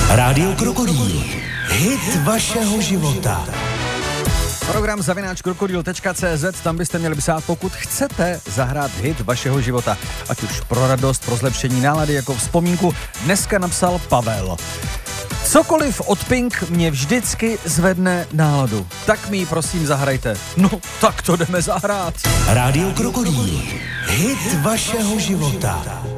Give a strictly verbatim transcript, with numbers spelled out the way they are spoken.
Rádio Krokodýl. Hit vašeho života. Program zavináč krokodýl tečka cé zet, tam byste měli psát, pokud chcete zahrát hit vašeho života. Ať už pro radost, pro zlepšení nálady, jako vzpomínku. Dneska napsal Pavel. Cokoliv od Pink mě vždycky zvedne náladu. Tak mi ji prosím zahrajte. No, tak to jdeme zahrát. Rádio Krokodýl. Hit vašeho života.